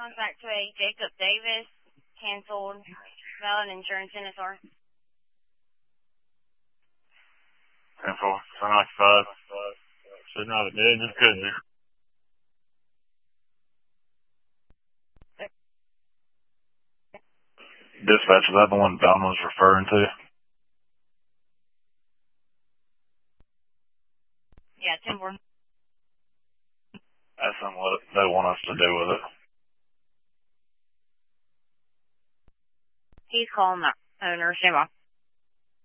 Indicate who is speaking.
Speaker 1: contact to a Jacob Davis, canceled, valid insurance in his heart.
Speaker 2: 10-4, 1095. Should not have did, just couldn't do. Dispatch, is that the one Don was referring to?
Speaker 1: Yeah, 10-4.
Speaker 2: Ask them what they want us to do with it.
Speaker 1: He's calling the owner, Shema.